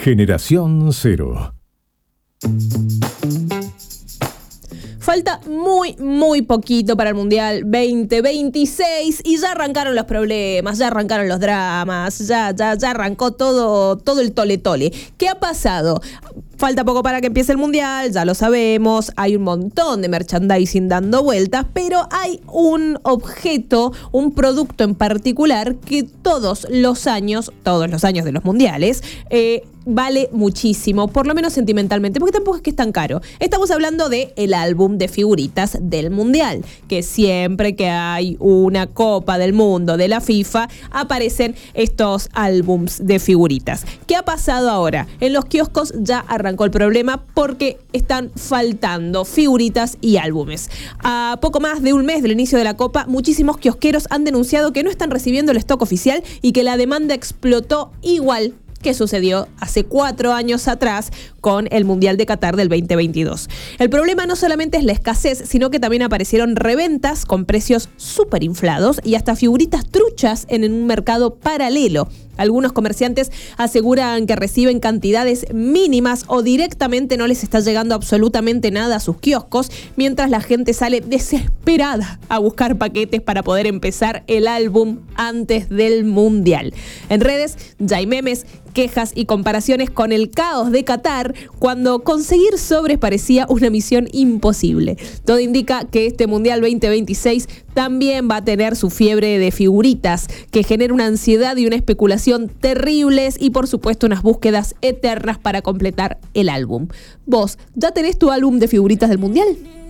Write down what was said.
Generación Cero. Falta muy poquito para el Mundial 2026 y ya arrancaron los problemas, ya arrancaron los dramas, ya arrancó todo el tole. ¿Qué ha pasado? Falta poco para que empiece el Mundial, ya lo sabemos, hay un montón de merchandising dando vueltas, pero hay un objeto, un producto en particular que todos los años de los Mundiales, vale muchísimo, por lo menos sentimentalmente, porque tampoco es que es tan caro. Estamos hablando del álbum de figuritas del Mundial, que siempre que hay una Copa del Mundo de la FIFA, aparecen estos álbums de figuritas. ¿Qué ha pasado ahora? En los kioscos ya arrancó el problema porque están faltando figuritas y álbumes. A poco más de un mes del inicio de la Copa, muchísimos kiosqueros han denunciado que no están recibiendo el stock oficial y que la demanda explotó igual que sucedió hace 4 años atrás con el Mundial de Qatar del 2022. El problema no solamente es la escasez, sino que también aparecieron reventas con precios súper inflados y hasta figuritas truchas en un mercado paralelo. Algunos comerciantes aseguran que reciben cantidades mínimas o directamente no les está llegando absolutamente nada a sus kioscos, mientras la gente sale desesperada a buscar paquetes para poder empezar el álbum antes del Mundial. En redes ya hay memes, quejas y comparaciones con el caos de Qatar, cuando conseguir sobres parecía una misión imposible. Todo indica que este Mundial 2026 también va a tener su fiebre de figuritas, que genera una ansiedad y una especulación terribles y por supuesto unas búsquedas eternas para completar el álbum. ¿Vos ya tenés tu álbum de figuritas del Mundial?